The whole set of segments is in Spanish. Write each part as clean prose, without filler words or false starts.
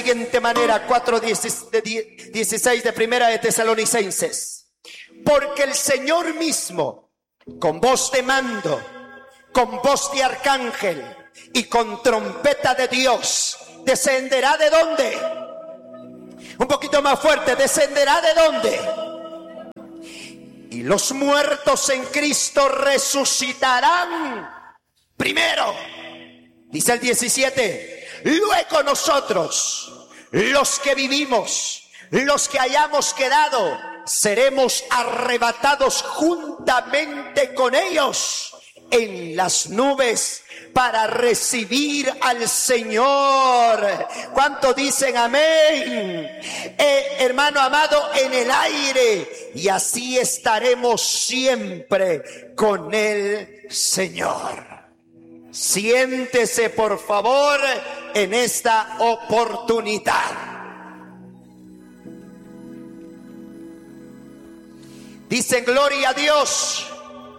siguiente manera, 4:16 de Primera de Tesalonicenses: porque el Señor mismo, con voz de mando, con voz de arcángel y con trompeta de Dios, descenderá. ¿De dónde? Un poquito más fuerte. ¿Descenderá de dónde? Y los muertos en Cristo resucitarán primero. Dice el 17: luego nosotros, los que vivimos, los que hayamos quedado, seremos arrebatados juntamente con ellos en las nubes para recibir al Señor. ¿Cuántos dicen amén? Hermano amado, en el aire, y así estaremos siempre con el Señor. Siéntese, por favor, en esta oportunidad. Dicen gloria a Dios.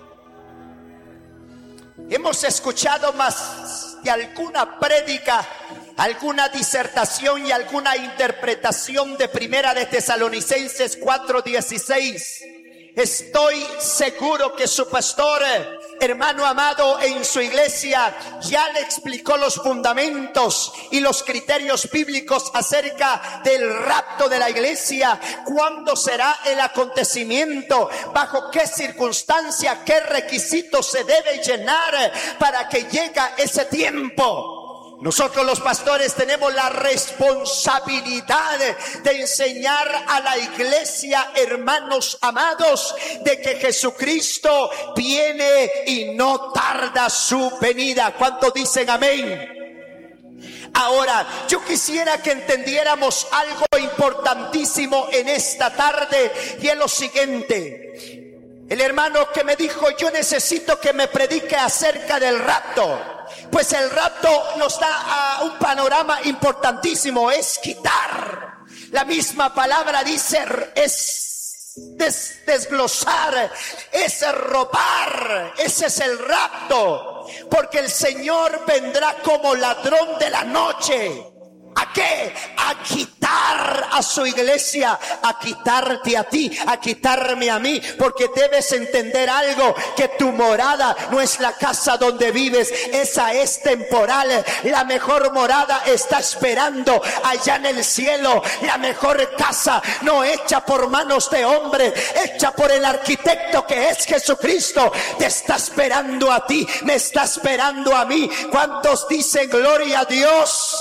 Hemos escuchado más de alguna prédica, alguna disertación y alguna interpretación de Primera de Tesalonicenses 4:16. Estoy seguro que su pastor, hermano amado, en su iglesia ya le explicó los fundamentos y los criterios bíblicos acerca del rapto de la iglesia. ¿Cuándo será el acontecimiento? ¿Bajo qué circunstancia? ¿Qué requisitos se debe llenar para que llegue ese tiempo? Nosotros los pastores tenemos la responsabilidad de enseñar a la iglesia, hermanos amados, de que Jesucristo viene y no tarda su venida. ¿Cuántos dicen amén? Ahora, yo quisiera que entendiéramos algo importantísimo en esta tarde, y es lo siguiente. El hermano que me dijo: yo necesito que me predique acerca del rapto. Pues el rapto nos da un panorama importantísimo: es quitar. La misma palabra dice es desglosar, es robar. Ese es el rapto, porque el Señor vendrá como ladrón de la noche. ¿A qué? A quitar a su iglesia, a quitarte a ti, a quitarme a mí, porque debes entender algo, que tu morada no es la casa donde vives, esa es temporal. La mejor morada está esperando allá en el cielo. La mejor casa no hecha por manos de hombre, hecha por el arquitecto que es Jesucristo, te está esperando a ti, me está esperando a mí. ¿Cuántos dicen gloria a Dios?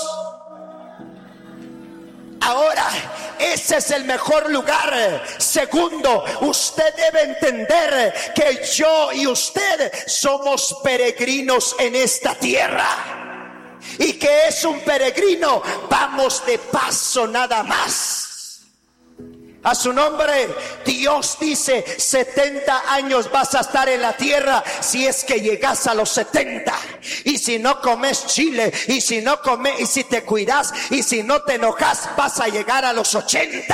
Ahora, ese es el mejor lugar. Segundo, usted debe entender que yo y usted somos peregrinos en esta tierra. ¿Y que es un peregrino? Vamos de paso nada más. A su nombre. Dios dice: 70 años vas a estar en la tierra, si es que llegas a los 70. Y si no comes chile, y si no comes, y si te cuidas, y si no te enojas, vas a llegar a los 80.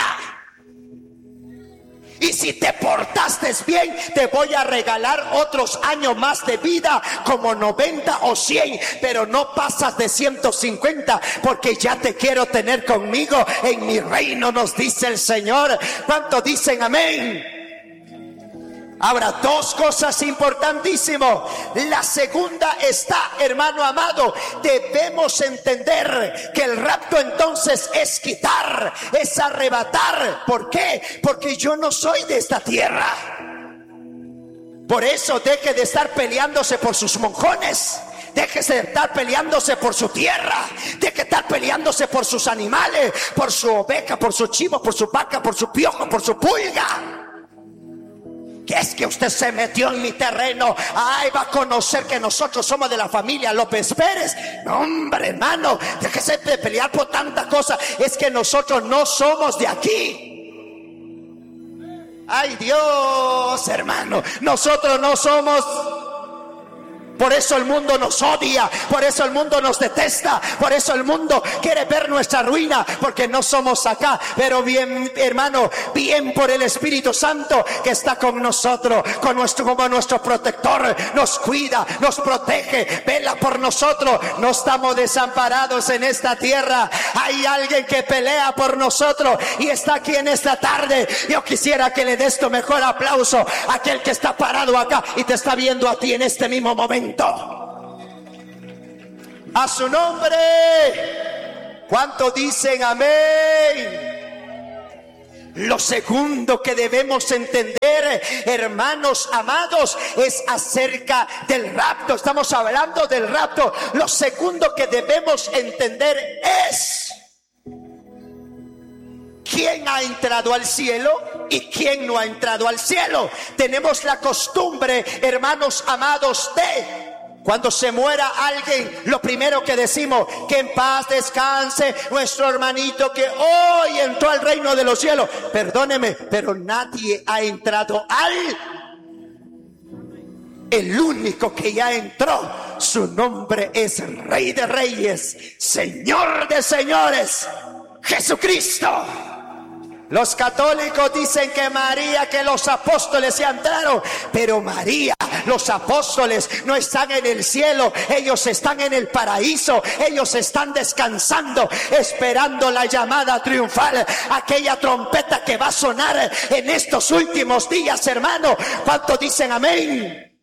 Y si te portaste bien, te voy a regalar otros años más de vida, como 90 o 100, pero no pasas de 150, porque ya te quiero tener conmigo en mi reino, nos dice el Señor. ¿Cuántos dicen amén? Ahora, dos cosas importantísimas. La segunda está, hermano amado, debemos entender que el rapto entonces es quitar, es arrebatar. ¿Por qué? Porque yo no soy de esta tierra. Por eso deje de estar peleándose por sus monjones. Déjese de estar peleándose por su tierra. Deje de estar peleándose por sus animales, por su oveja, por su chivo, por su vaca, por su piojo, por su pulga. Que es que usted se metió en mi terreno. Ay, va a conocer que nosotros somos de la familia López Pérez. No, hombre, hermano, déjese de pelear por tanta cosa. Es que nosotros no somos de aquí. Ay, Dios, hermano, nosotros no somos. Por eso el mundo nos odia, por eso el mundo nos detesta, por eso el mundo quiere ver nuestra ruina, porque no somos acá. Pero bien, hermano, bien por el Espíritu Santo que está con nosotros, como nuestro protector, nos cuida, nos protege, vela por nosotros. No estamos desamparados en esta tierra. Hay alguien que pelea por nosotros y está aquí en esta tarde. Yo quisiera que le des tu mejor aplauso a aquel que está parado acá y te está viendo a ti en este mismo momento. A su nombre. ¿Cuánto dicen amén? Lo segundo que debemos entender, hermanos amados, es acerca del rapto. Estamos hablando del rapto. Lo segundo que debemos entender es quién ha entrado al cielo y quién no ha entrado al cielo. Tenemos la costumbre, hermanos amados, de cuando se muera alguien, lo primero que decimos, que en paz descanse nuestro hermanito que hoy entró al reino de los cielos. Perdóneme, pero nadie ha entrado el único que ya entró, su nombre es Rey de Reyes, Señor de Señores, Jesucristo. Los católicos dicen que María, que los apóstoles ya entraron, pero María, los apóstoles no están en el cielo, ellos están en el paraíso, ellos están descansando, esperando la llamada triunfal, aquella trompeta que va a sonar en estos últimos días, hermano. ¿Cuántos dicen amén?